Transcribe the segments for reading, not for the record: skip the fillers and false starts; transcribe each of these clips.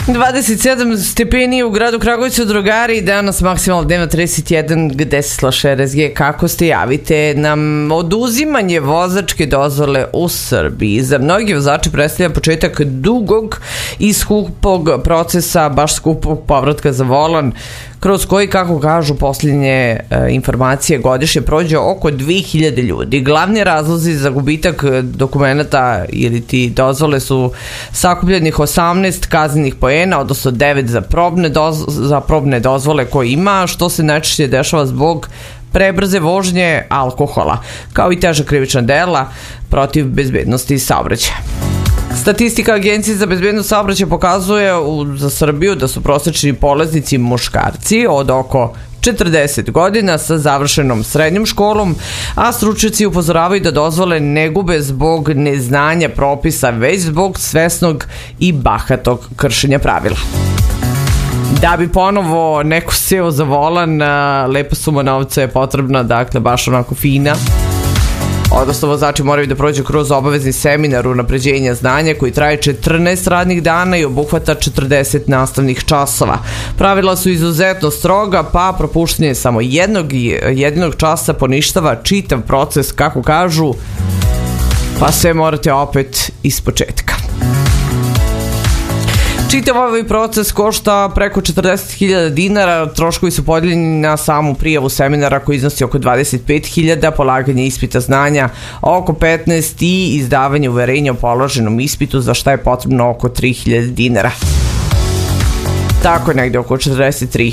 27 stepeni u gradu Kragujevcu, drugari, danas maksimalno dnevno 31, gde se sluša RSG, kako ste, javite nam. Oduzimanje vozačke dozvole u Srbiji za mnogi vozači predstavlja početak dugog i skupog procesa, baš skupog povratka za volan, kroz koji, kako kažu posljednje informacije, godišnje prođe oko 2000 ljudi. Glavni razlozi za gubitak dokumenta ili ti dozvole su sakupljenih 18 kaznenih poena, odnosno 9 za probne dozvole koje ima, što se najčešće dešava zbog prebrze vožnje, alkohola, kao i teža krivična dela protiv bezbednosti saobraćaja. Statistika Agencije za bezbednost saobraćaja pokazuje za Srbiju da su prosečni polaznici muškarci od oko 40 godina sa završenom srednjom školom, a stručnjaci upozoravaju da dozvole ne gube zbog neznanja propisa, već zbog svesnog i bahatog kršenja pravila. Da bi ponovo neko seo za volan, lepa suma novca je potrebna, dakle baš onako fina. Odnosno, vozači moraju da prođu kroz obavezni seminar unapređenja znanja koji traje 14 radnih dana i obuhvata 40 nastavnih časova. Pravila su izuzetno stroga, pa propuštanje samo jedinog časa poništava čitav proces, kako kažu, pa sve morate opet iz početka. Čitav ovaj proces košta preko 40.000 dinara, troškovi su podijeljeni na samu prijavu seminara koji iznosi oko 25.000, polaganje ispita znanja oko 15 i izdavanje uverenja o položenom ispitu, za šta je potrebno oko 3.000 dinara. Tako je, negde oko 43.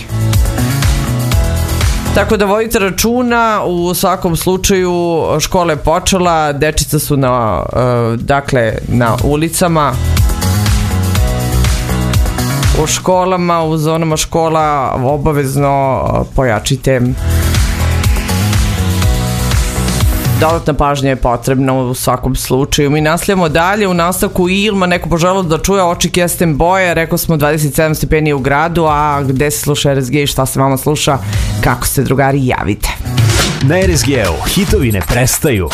Tako da vodite računa, u svakom slučaju škola je počela, dečica su na ulicama, u školama, u zonama škola obavezno pojačite. Dodatna pažnja je potrebna u svakom slučaju. Mi nastavljamo dalje, u nastavku Ilma, neko poželao da čuje Oči kesten boje, rekao smo 27 stepeni u gradu, a gde se sluša RSG i šta se vama sluša, kako ste, drugari, javite. Na RSG-u hitovi ne prestaju.